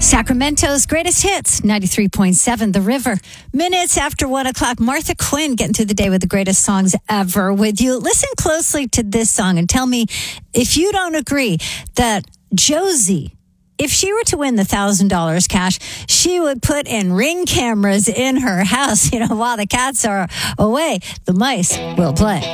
Sacramento's greatest hits, 93.7 The River. Minutes after 1 o'clock, Martha Quinn getting through the day with the greatest songs ever with you. Listen closely to this song and tell me if you don't agree that Josie, if she were to win the $1,000 cash, she would put in Ring cameras in her house. While the cats are away, the mice will play.